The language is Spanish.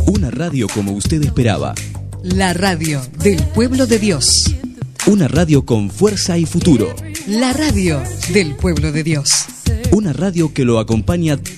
Una radio como usted esperaba. La radio del pueblo de Dios. Una radio con fuerza y futuro. La radio del pueblo de Dios. Una radio que lo acompaña